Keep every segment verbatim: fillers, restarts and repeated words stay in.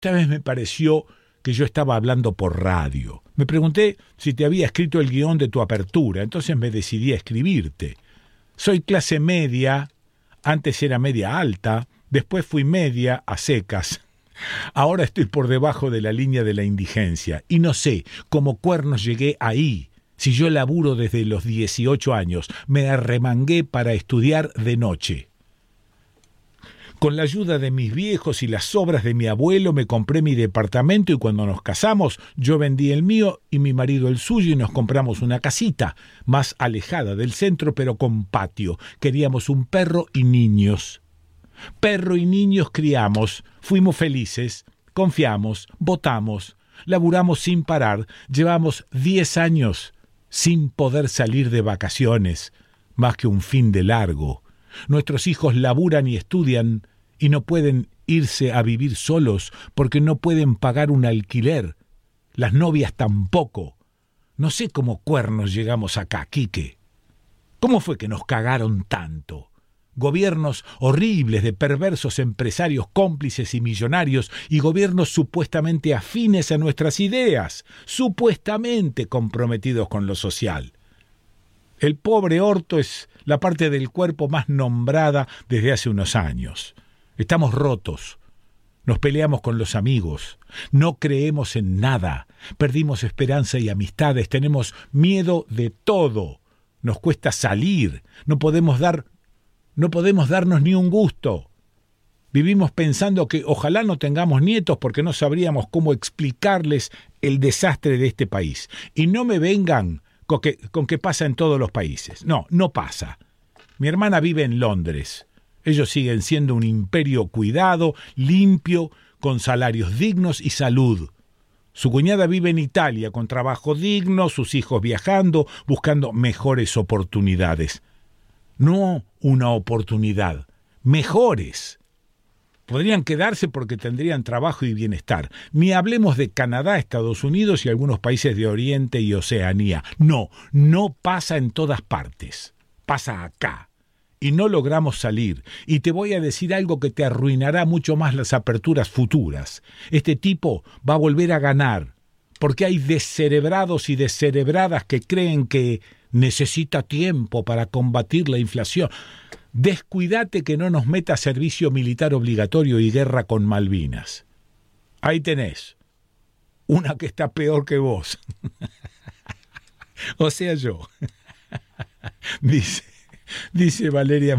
Esta vez me pareció que yo estaba hablando por radio. Me pregunté si te había escrito el guión de tu apertura, entonces me decidí a escribirte. Soy clase media, antes era media alta, después fui media a secas. Ahora estoy por debajo de la línea de la indigencia y no sé cómo cuernos llegué ahí. Si yo laburo desde los dieciocho años, me arremangué para estudiar de noche. Con la ayuda de mis viejos y las obras de mi abuelo me compré mi departamento y cuando nos casamos yo vendí el mío y mi marido el suyo y nos compramos una casita más alejada del centro pero con patio. Queríamos un perro y niños. Perro y niños criamos, fuimos felices, confiamos, votamos, laburamos sin parar, llevamos diez años sin poder salir de vacaciones, más que un fin de largo. Nuestros hijos laburan y estudian y no pueden irse a vivir solos porque no pueden pagar un alquiler. Las novias tampoco. No sé cómo cuernos llegamos acá, Quique. ¿Cómo fue que nos cagaron tanto? Gobiernos horribles de perversos empresarios cómplices y millonarios y gobiernos supuestamente afines a nuestras ideas, supuestamente comprometidos con lo social. El pobre orto es la parte del cuerpo más nombrada desde hace unos años. Estamos rotos, nos peleamos con los amigos, no creemos en nada, perdimos esperanza y amistades, tenemos miedo de todo, nos cuesta salir, no podemos dar, no podemos darnos ni un gusto. Vivimos pensando que ojalá no tengamos nietos porque no sabríamos cómo explicarles el desastre de este país. Y no me vengan con que, con que pasa en todos los países. No, no pasa. Mi hermana vive en Londres. Ellos siguen siendo un imperio cuidado, limpio, con salarios dignos y salud. Su cuñada vive en Italia, con trabajo digno, sus hijos viajando, buscando mejores oportunidades. No una oportunidad, mejores. Podrían quedarse porque tendrían trabajo y bienestar. Ni hablemos de Canadá, Estados Unidos y algunos países de Oriente y Oceanía. No, no pasa en todas partes. Pasa acá. Y no logramos salir. Y te voy a decir algo que te arruinará mucho más las aperturas futuras. Este tipo va a volver a ganar, porque hay descerebrados y descerebradas que creen que necesita tiempo para combatir la inflación. Descuídate que no nos meta servicio militar obligatorio y guerra con Malvinas. Ahí tenés. Una que está peor que vos. O sea, yo. Dice, dice Valeria,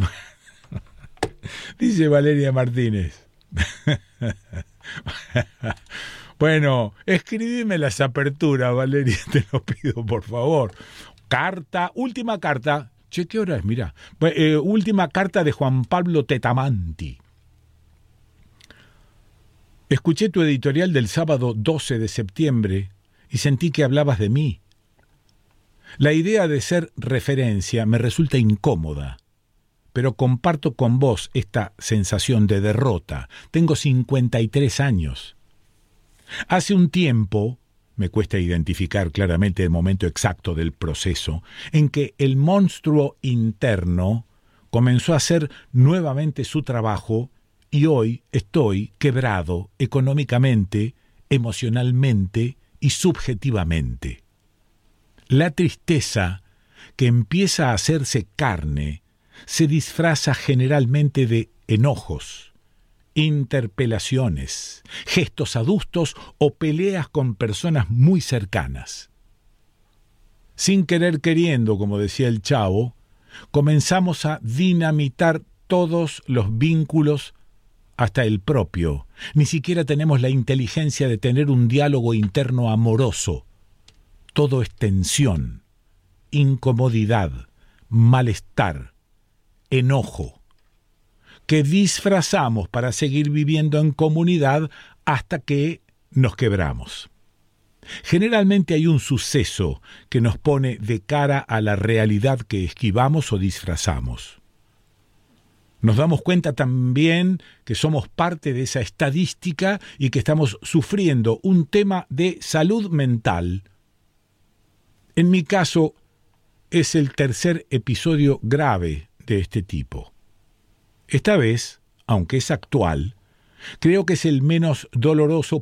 dice Valeria Martínez. Bueno, escribime las aperturas, Valeria, te lo pido, por favor. Carta, última carta. Che, ¿qué hora es? Mirá. Eh, última carta de Juan Pablo Tetamanti. Escuché tu editorial del sábado doce de septiembre y sentí que hablabas de mí. La idea de ser referencia me resulta incómoda, pero comparto con vos esta sensación de derrota. Tengo cincuenta y tres años. Hace un tiempo, me cuesta identificar claramente el momento exacto del proceso, en que el monstruo interno comenzó a hacer nuevamente su trabajo y hoy estoy quebrado económicamente, emocionalmente y subjetivamente. La tristeza, que empieza a hacerse carne, se disfraza generalmente de enojos, interpelaciones, gestos adustos o peleas con personas muy cercanas. Sin querer queriendo, como decía el Chavo, comenzamos a dinamitar todos los vínculos, hasta el propio. Ni siquiera tenemos la inteligencia de tener un diálogo interno amoroso. Todo es tensión, incomodidad, malestar, enojo, que disfrazamos para seguir viviendo en comunidad hasta que nos quebramos. Generalmente hay un suceso que nos pone de cara a la realidad que esquivamos o disfrazamos. Nos damos cuenta también que somos parte de esa estadística y que estamos sufriendo un tema de salud mental. En mi caso, es el tercer episodio grave de este tipo. Esta vez, aunque es actual, Creo que es el menos doloroso